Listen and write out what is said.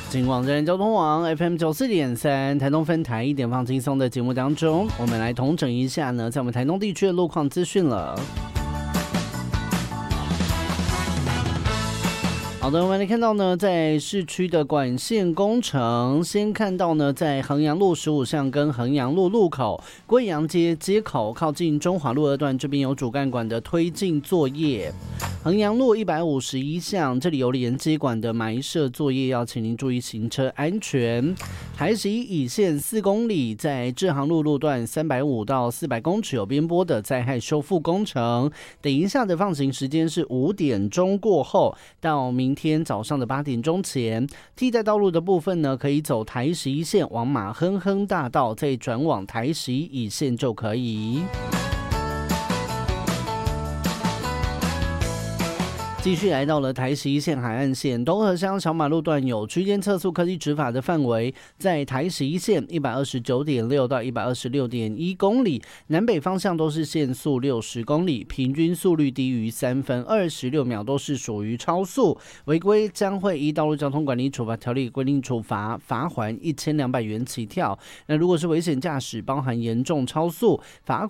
金广真人交通网 FM94.3台东分台一点放轻松的节目当中，我们来统整一下呢，在我们台东地区的路况资讯了。好的，我们来看到呢，在市区的管线工程，先看到呢，在衡阳路15巷跟衡阳路路口、贵阳街街口靠近中华路2段这边有主干管的推进作业。衡阳路151巷，这里有连接管的埋设作业，要请您注意行车安全。台11乙线4公里，在志航路路段350到400公尺有边坡的灾害修复工程。等一下的放行时间是5点钟过后到明天早上的8点钟前。替代道路的部分呢，可以走台11线往马亨亨大道，再转往台11乙线就可以。继续来到了台11线海岸线东河乡小马路段有区间测速科技执法的范围，在台11线 129.6 到 126.1 公里，南北方向都是限速60公里，平均速率低于3分26秒，都是属于超速，违规将会依道路交通管理处罚条例规定处罚，罚锾1200元起跳。那如果是危险驾驶，包含严重超速，罚